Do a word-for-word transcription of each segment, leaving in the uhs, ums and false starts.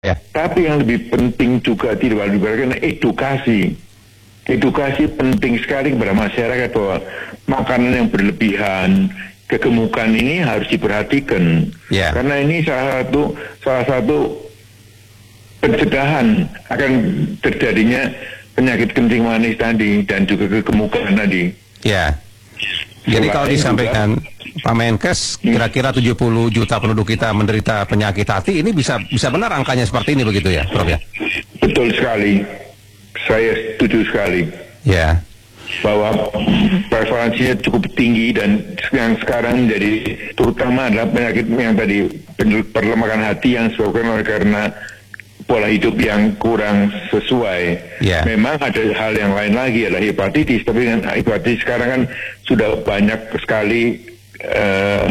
Ya. Tapi yang lebih penting juga tidak dilupakan edukasi. Edukasi penting sekali kepada masyarakat bahwa makanan yang berlebihan, kegemukan ini harus diperhatikan. Ya. Karena ini salah satu salah satu pencegahan akan terjadinya penyakit kencing manis tadi dan juga kegemukan tadi. Ya. Jadi kalau disampaikan Pak Menkes, kira-kira tujuh puluh juta penduduk kita menderita penyakit hati, ini bisa bisa benar angkanya seperti ini begitu ya, Prof ya? Betul sekali. Saya setuju sekali. Ya. Bahwa prevalensinya cukup tinggi dan yang sekarang menjadi terutama adalah penyakit yang tadi perlemakan hati yang disebabkan oleh karena pola hidup yang kurang sesuai. Yeah. Memang ada hal yang lain lagi adalah hepatitis, tapi dengan hepatitis sekarang kan sudah banyak sekali uh,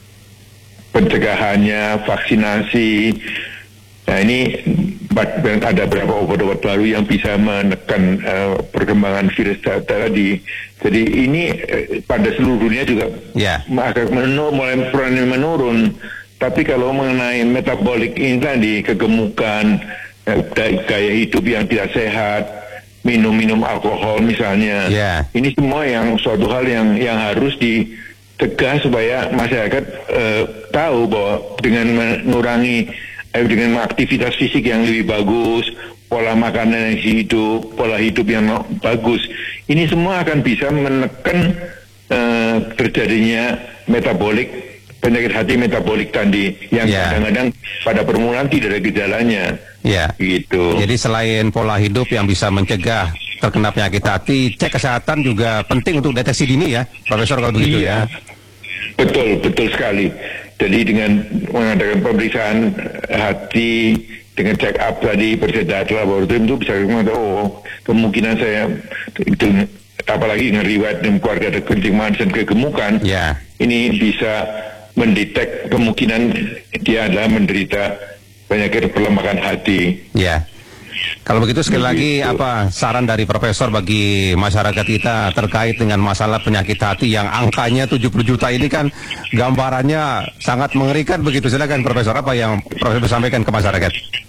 pencegahannya, vaksinasi. Nah ini ada beberapa obat-obat baru yang bisa menekan uh, perkembangan virus tadi. Jadi ini uh, pada seluruh dunia juga yeah. agak menurun, mulai menurun. Tapi kalau mengenai metabolik ini tadi, kegemukan, gaya hidup yang tidak sehat, minum-minum alkohol misalnya, yeah. ini semua yang suatu hal yang yang harus dicegah supaya masyarakat uh, tahu bahwa dengan mengurangi, eh, dengan aktivitas fisik yang lebih bagus, pola makanan yang hidup, pola hidup yang bagus, ini semua akan bisa menekan uh, terjadinya metabolik, penyakit hati metabolik tadi yang yeah. kadang-kadang pada permulaan tidak ada gejalanya. Ya. Gitu. Jadi selain pola hidup yang bisa mencegah terkena penyakit hati, cek kesehatan juga penting untuk deteksi dini ya, Profesor, kalau begitu iya. ya. Betul, betul sekali. Jadi dengan mengadakan pemeriksaan hati, dengan check up tadi, percetakan laboratorium itu bisa mengatakan, oh kemungkinan saya itu, apalagi dengan riwayat dan keluarga ada kencing manis dan kegemukan, ya. Ini bisa mendetek kemungkinan dia adalah menderita penyakit perlemakan hati. Ya. Kalau begitu sekali lagi apa saran dari Profesor bagi masyarakat kita terkait dengan masalah penyakit hati yang angkanya tujuh puluh juta ini kan gambarannya sangat mengerikan begitu. Silakan Profesor, apa yang Profesor sampaikan ke masyarakat?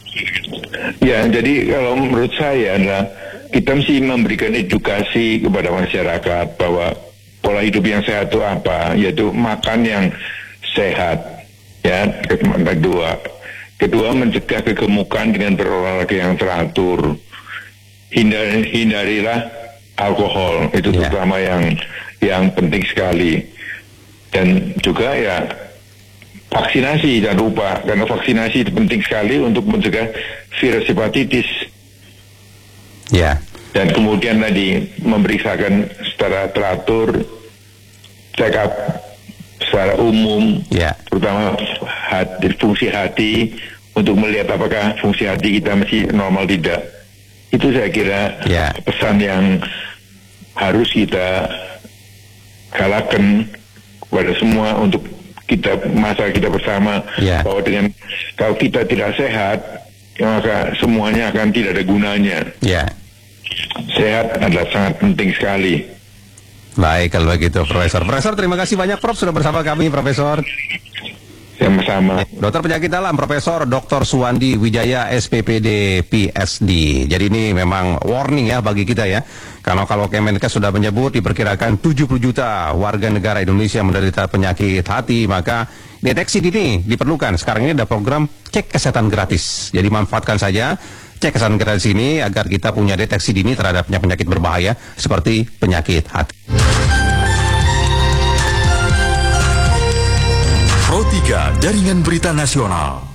Ya, jadi kalau menurut saya adalah kita mesti memberikan edukasi kepada masyarakat bahwa pola hidup yang sehat itu apa, yaitu makan yang sehat, ya, kedua. Kedua, mencegah kegemukan dengan berolahraga yang teratur. Hindari, hindarilah alkohol, itu yeah. terutama yang yang penting sekali. Dan juga ya vaksinasi, jangan lupa, karena vaksinasi itu penting sekali untuk mencegah virus hepatitis. Ya. Yeah. Dan kemudian tadi memeriksakan secara teratur, check up secara umum, yeah. terutama hati, fungsi hati, untuk melihat apakah fungsi hati kita masih normal tidak. Itu saya kira yeah. pesan yang harus kita galakkan kepada semua untuk kita, masa kita bersama, yeah. bahwa dengan kalau kita tidak sehat, maka semuanya akan tidak ada gunanya. Yeah. Sehat adalah sangat penting sekali. Baik, kalau begitu Profesor. Profesor, terima kasih banyak Prof sudah bersama kami, Profesor. Sama-sama. Dokter penyakit dalam, Profesor Doktor Suwandi Wijaya, S P P D, P S D. Jadi ini memang warning ya bagi kita ya. Karena kalau Kemenkes sudah menyebut diperkirakan tujuh puluh juta warga negara Indonesia menderita penyakit hati, maka deteksi dini diperlukan. Sekarang ini ada program cek kesehatan gratis. Jadi manfaatkan saja cek kesehatan gratis ini agar kita punya deteksi dini terhadap penyakit berbahaya seperti penyakit hati. Pro tiga Jaringan Berita Nasional.